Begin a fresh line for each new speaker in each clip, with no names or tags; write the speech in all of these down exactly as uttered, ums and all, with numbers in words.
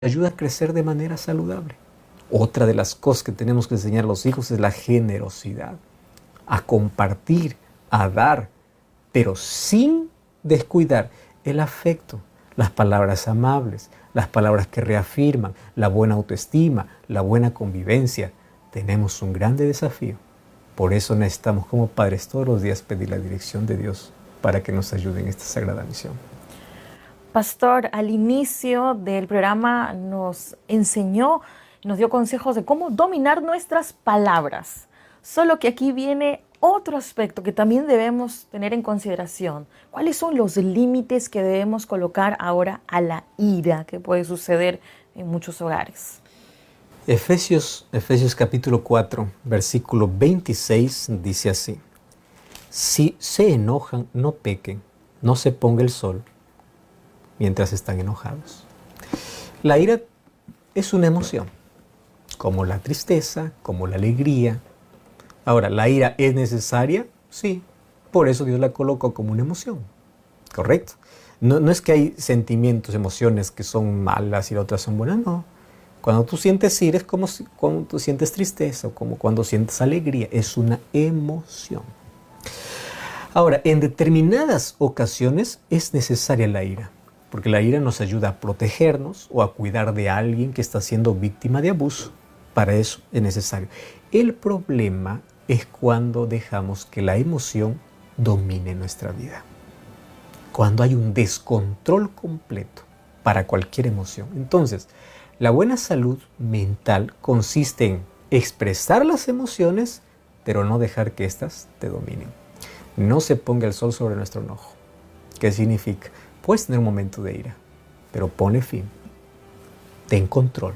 ayuda a crecer de manera saludable. Otra de las cosas que tenemos que enseñar a los hijos es la generosidad, a compartir, a dar, pero sin descuidar el afecto, las palabras amables, las palabras que reafirman, la buena autoestima, la buena convivencia. Tenemos un grande desafío. Por eso necesitamos como padres todos los días pedir la dirección de Dios para que nos ayude en esta sagrada misión.
Pastor, al inicio del programa nos enseñó, nos dio consejos de cómo dominar nuestras palabras. Solo que aquí viene otro aspecto que también debemos tener en consideración. ¿Cuáles son los límites que debemos colocar ahora a la ira que puede suceder en muchos hogares?
Efesios, Efesios capítulo cuatro, versículo veintiséis dice así: si se enojan, no pequen, no se ponga el sol mientras están enojados. La ira es una emoción, como la tristeza, como la alegría. Ahora, ¿la ira es necesaria? Sí, por eso Dios la colocó como una emoción, ¿correcto? No, no es que hay sentimientos, emociones que son malas y las otras son buenas, no. Cuando tú sientes ira es como si, cuando tú sientes tristeza o como cuando sientes alegría, es una emoción. Ahora, en determinadas ocasiones es necesaria la ira, porque la ira nos ayuda a protegernos o a cuidar de alguien que está siendo víctima de abuso. Para eso es necesario. El problema es cuando dejamos que la emoción domine nuestra vida. Cuando hay un descontrol completo para cualquier emoción. Entonces, la buena salud mental consiste en expresar las emociones, pero no dejar que éstas te dominen. No se ponga el sol sobre nuestro enojo. ¿Qué significa? Puedes tener un momento de ira, pero ponle fin. Ten control.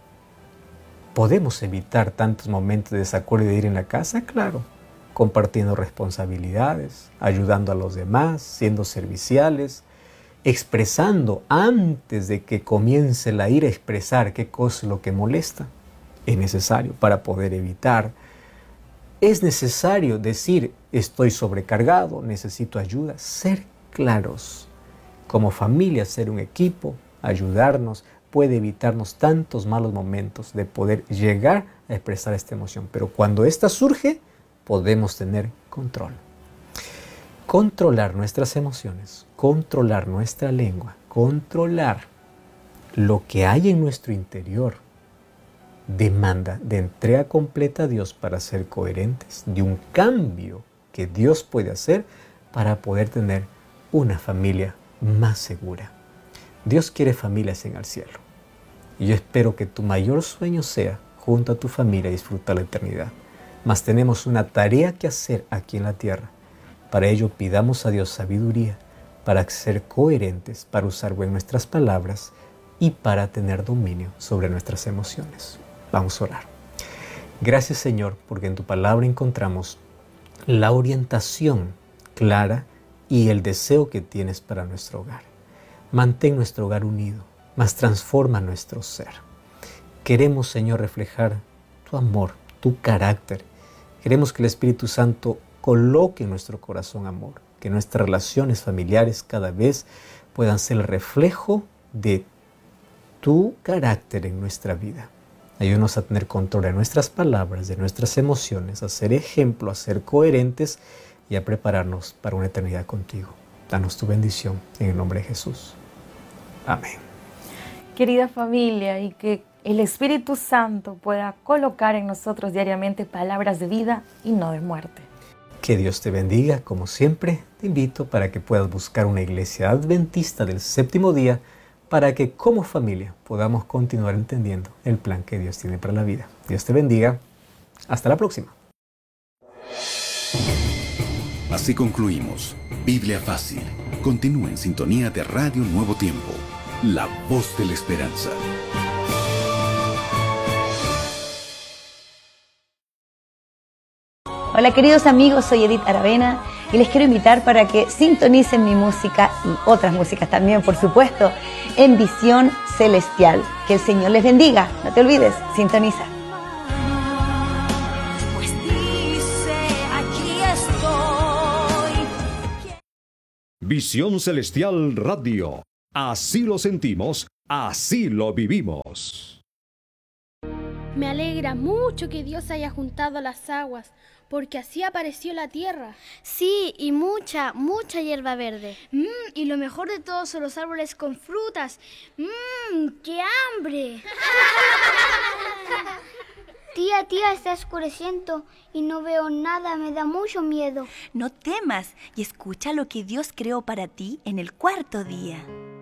¿Podemos evitar tantos momentos de desacuerdo y de ira en la casa? Claro, compartiendo responsabilidades, ayudando a los demás, siendo serviciales, expresando antes de que comience la ira, expresar qué cosa es lo que molesta. Es necesario para poder evitar. Es necesario decir, estoy sobrecargado, necesito ayuda. Ser claros. Como familia, ser un equipo, ayudarnos, puede evitarnos tantos malos momentos de poder llegar a expresar esta emoción. Pero cuando esta surge, podemos tener control. Controlar nuestras emociones, controlar nuestra lengua, controlar lo que hay en nuestro interior, demanda de entrega completa a Dios para ser coherentes, de un cambio que Dios puede hacer para poder tener una familia más segura. Dios quiere familias en el cielo. Y yo espero que tu mayor sueño sea, junto a tu familia, disfrutar la eternidad. Mas tenemos una tarea que hacer aquí en la tierra. Para ello pidamos a Dios sabiduría, para ser coherentes, para usar bien nuestras palabras y para tener dominio sobre nuestras emociones. Vamos a orar. Gracias, Señor, porque en tu palabra encontramos la orientación clara y el deseo que tienes para nuestro hogar. Mantén nuestro hogar unido, mas transforma nuestro ser. Queremos, Señor, reflejar tu amor, tu carácter. Queremos que el Espíritu Santo coloque en nuestro corazón amor, que nuestras relaciones familiares cada vez puedan ser el reflejo de tu carácter en nuestra vida. Ayúdanos a tener control de nuestras palabras, de nuestras emociones, a ser ejemplo, a ser coherentes y a prepararnos para una eternidad contigo. Danos tu bendición en el nombre de Jesús. Amén.
Querida familia, y que el Espíritu Santo pueda colocar en nosotros diariamente palabras de vida y no de muerte.
Que Dios te bendiga. Como siempre, te invito para que puedas buscar una iglesia adventista del séptimo día para que como familia podamos continuar entendiendo el plan que Dios tiene para la vida. Dios te bendiga. Hasta la próxima.
Así concluimos Biblia Fácil. Continúa en sintonía de Radio Nuevo Tiempo, la voz de la esperanza.
Hola queridos amigos, soy Edith Aravena y les quiero invitar para que sintonicen mi música y otras músicas también, por supuesto, en Visión Celestial. Que el Señor les bendiga. No te olvides, sintoniza.
Pues dice, aquí estoy.
Visión Celestial Radio. Así lo sentimos, así lo vivimos.
Me alegra mucho que Dios haya juntado las aguas, porque así apareció la tierra.
Sí, y mucha, mucha hierba verde.
Mmm, y lo mejor de todo son los árboles con frutas. Mmm, qué hambre.
Tía, tía, está oscureciendo y no veo nada, me da mucho miedo.
No temas y escucha lo que Dios creó para ti en el cuarto día.